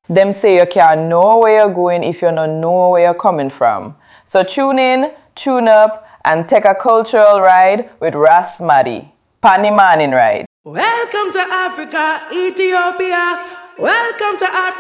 Them say you can't know where you're going if you don't know where you're coming from. So tune in, tune up, and take a cultural ride with Ras Maddy. Pani Morning Ride. Welcome to Africa, Ethiopia. Welcome to Africa.